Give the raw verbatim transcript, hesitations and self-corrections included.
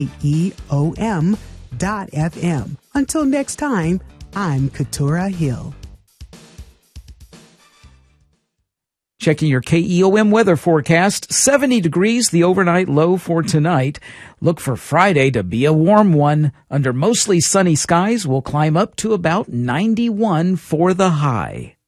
E O M dot F M. Until next time, I'm Keturah Hill. Checking your K E O M weather forecast, seventy degrees, the overnight low for tonight. Look for Friday to be a warm one. Under mostly sunny skies, we'll climb up to about ninety-one for the high.